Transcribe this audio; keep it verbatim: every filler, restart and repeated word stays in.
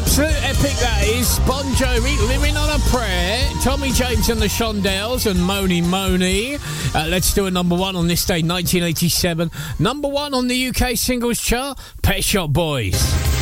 Absolute epic that is. Bon Jovi, Living on a Prayer. Tommy James and the Shondells and Moni Moni. Uh, let's do a number one on this day, nineteen eighty-seven. Number one on the U K singles chart, Pet Shop Boys.